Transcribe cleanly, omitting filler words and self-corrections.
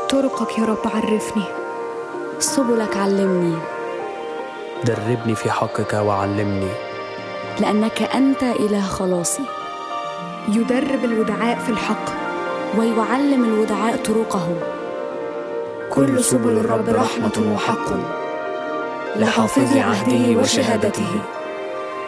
طرقك يا رب عرفني، سبلك علمني. دربني في حقك وعلمني، لأنك أنت إله خلاصي. يدرب الودعاء في الحق ويعلم الودعاء طرقه. كل سبل الرب رحمة وحق، لحافظي عهده وشهادته.